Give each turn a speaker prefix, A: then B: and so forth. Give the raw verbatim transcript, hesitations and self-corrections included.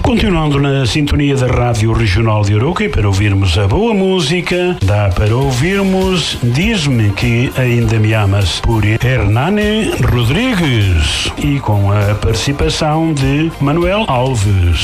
A: Continuando na sintonia da Rádio Regional de Arouca, e para ouvirmos a boa música, dá para ouvirmos Diz-me que ainda me amas, por Hernani Rodrigues, e com a participação de Manuel Alves.